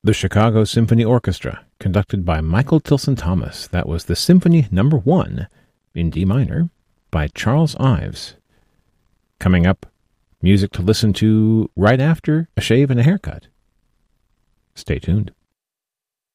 The Chicago Symphony Orchestra, conducted by Michael Tilson Thomas. That was the Symphony No. 1 in D minor by Charles Ives. Coming up, music to listen to right after a shave and a haircut. Stay tuned.